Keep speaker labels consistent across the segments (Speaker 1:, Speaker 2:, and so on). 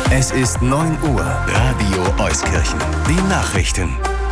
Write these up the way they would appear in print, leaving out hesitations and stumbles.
Speaker 1: Es ist 9 Uhr. Radio Euskirchen. Die Nachrichten.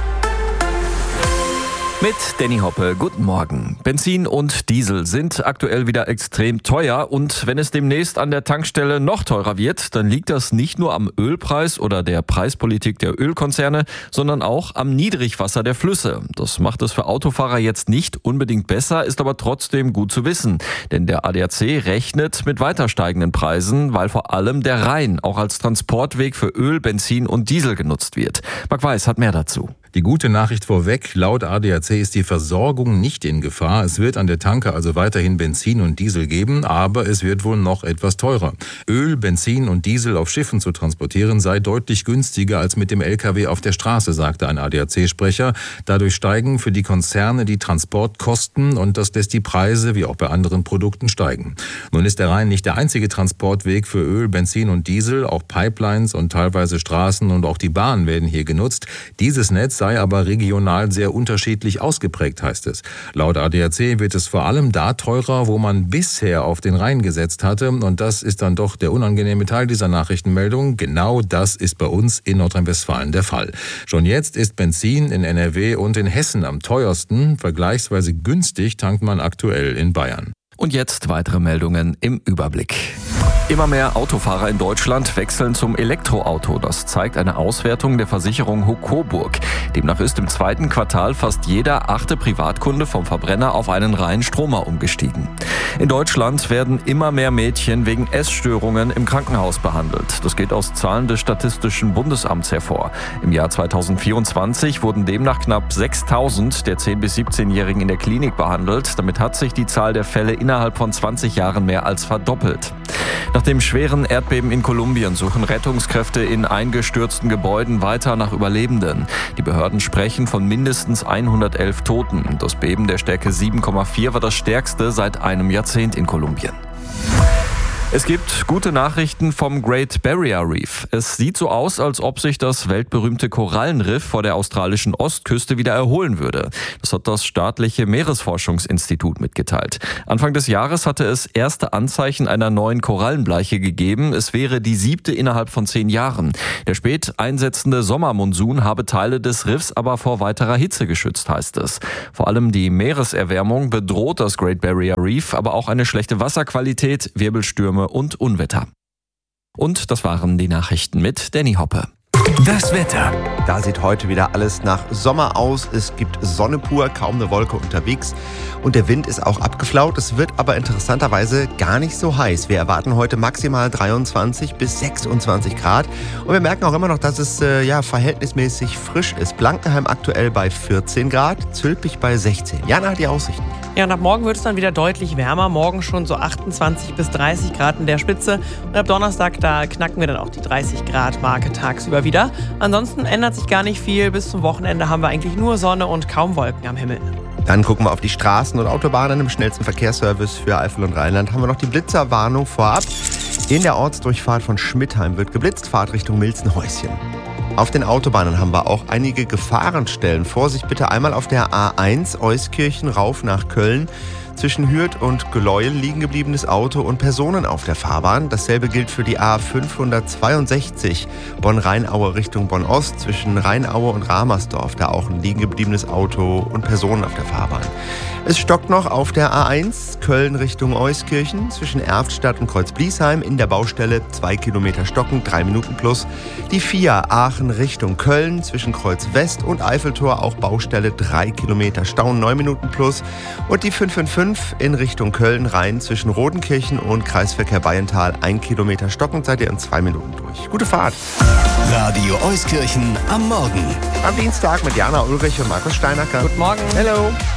Speaker 2: Mit Danny Hoppe, guten Morgen. Benzin und Diesel sind aktuell wieder extrem teuer und wenn es demnächst an der Tankstelle noch teurer wird, dann liegt das nicht nur am Ölpreis oder der Preispolitik der Ölkonzerne, sondern auch am Niedrigwasser der Flüsse. Das macht es für Autofahrer jetzt nicht unbedingt besser, ist aber trotzdem gut zu wissen. Denn der ADAC rechnet mit weiter steigenden Preisen, weil vor allem der Rhein auch als Transportweg für Öl, Benzin und Diesel genutzt wird. Marc Weiß hat mehr dazu.
Speaker 3: Die gute Nachricht vorweg, laut ADAC ist die Versorgung nicht in Gefahr. Es wird an der Tanke also weiterhin Benzin und Diesel geben, aber es wird wohl noch etwas teurer. Öl, Benzin und Diesel auf Schiffen zu transportieren sei deutlich günstiger als mit dem LKW auf der Straße, sagte ein ADAC-Sprecher. Dadurch steigen für die Konzerne die Transportkosten und das lässt die Preise, wie auch bei anderen Produkten, steigen. Nun ist der Rhein nicht der einzige Transportweg für Öl, Benzin und Diesel. Auch Pipelines und teilweise Straßen und auch die Bahn werden hier genutzt. Dieses Netz sei aber regional sehr unterschiedlich ausgeprägt, heißt es. Laut ADAC wird es vor allem da teurer, wo man bisher auf den Rhein gesetzt hatte. Und das ist dann doch der unangenehme Teil dieser Nachrichtenmeldung. Genau das ist bei uns in Nordrhein-Westfalen der Fall. Schon jetzt ist Benzin in NRW und in Hessen am teuersten. Vergleichsweise günstig tankt man aktuell in Bayern.
Speaker 2: Und jetzt weitere Meldungen im Überblick. Immer mehr Autofahrer in Deutschland wechseln zum Elektroauto. Das zeigt eine Auswertung der Versicherung Coburg. Demnach ist im zweiten Quartal fast jeder 8. Privatkunde vom Verbrenner auf einen reinen Stromer umgestiegen. In Deutschland werden immer mehr Mädchen wegen Essstörungen im Krankenhaus behandelt. Das geht aus Zahlen des Statistischen Bundesamts hervor. Im Jahr 2024 wurden demnach knapp 6.000 der 10- bis 17-Jährigen in der Klinik behandelt. Damit hat sich die Zahl der Fälle innerhalb von 20 Jahren mehr als verdoppelt. Nach dem schweren Erdbeben in Kolumbien suchen Rettungskräfte in eingestürzten Gebäuden weiter nach Überlebenden. Die Behörden sprechen von mindestens 111 Toten. Das Beben der Stärke 7,4 war das stärkste seit einem Jahrzehnt in Kolumbien. Es gibt gute Nachrichten vom Great Barrier Reef. Es sieht so aus, als ob sich das weltberühmte Korallenriff vor der australischen Ostküste wieder erholen würde. Das hat das staatliche Meeresforschungsinstitut mitgeteilt. Anfang des Jahres hatte es erste Anzeichen einer neuen Korallenbleiche gegeben. Es wäre die 7. innerhalb von 10 Jahren. Der spät einsetzende Sommermonsun habe Teile des Riffs aber vor weiterer Hitze geschützt, heißt es. Vor allem die Meereserwärmung bedroht das Great Barrier Reef, aber auch eine schlechte Wasserqualität, Wirbelstürme und Unwetter. Und das waren die Nachrichten mit Danny Hoppe.
Speaker 1: Das Wetter.
Speaker 4: Da sieht heute wieder alles nach Sommer aus. Es gibt Sonne pur, kaum eine Wolke unterwegs. Und der Wind ist auch abgeflaut. Es wird aber interessanterweise gar nicht so heiß. Wir erwarten heute maximal 23 bis 26 Grad. Und wir merken auch immer noch, dass es verhältnismäßig frisch ist. Blankenheim aktuell bei 14 Grad, Zülpich bei 16. Jana hat die Aussichten.
Speaker 5: Ja, und ab morgen wird es dann wieder deutlich wärmer. Morgen schon so 28 bis 30 Grad in der Spitze. Und ab Donnerstag, da knacken wir dann auch die 30 Grad Marke tagsüber wieder. Ansonsten ändert sich gar nicht viel. Bis zum Wochenende haben wir eigentlich nur Sonne und kaum Wolken am Himmel.
Speaker 4: Dann gucken wir auf die Straßen und Autobahnen. Im schnellsten Verkehrsservice für Eifel und Rheinland haben wir noch die Blitzerwarnung vorab. In der Ortsdurchfahrt von Schmidtheim wird geblitzt, Fahrtrichtung Milzenhäuschen. Auf den Autobahnen haben wir auch einige Gefahrenstellen. Vorsicht bitte einmal auf der A1 Euskirchen rauf nach Köln. Zwischen Hürth und Gleuel liegen gebliebenes Auto und Personen auf der Fahrbahn. Dasselbe gilt für die A562 Bonn-Rheinaue Richtung Bonn-Ost. Zwischen Rheinaue und Ramersdorf, da auch ein liegen gebliebenes Auto und Personen auf der Fahrbahn. Es stockt noch auf der A1 Köln Richtung Euskirchen. Zwischen Erftstadt und Kreuzbliesheim in der Baustelle 2 Kilometer stocken, 3 Minuten plus. Die 4 Aachen Richtung Köln zwischen Kreuz West und Eiffeltor auch Baustelle 3 Kilometer Stauen, 9 Minuten plus. Und die 555 in Richtung Köln-Rhein zwischen Rodenkirchen und Kreisverkehr Bayental 1 Kilometer stocken, seid ihr in 2 Minuten durch. Gute Fahrt.
Speaker 1: Radio Euskirchen am Morgen.
Speaker 4: Am Dienstag mit Jana Ulrich und Markus Steinacker.
Speaker 5: Guten Morgen.
Speaker 4: Hello.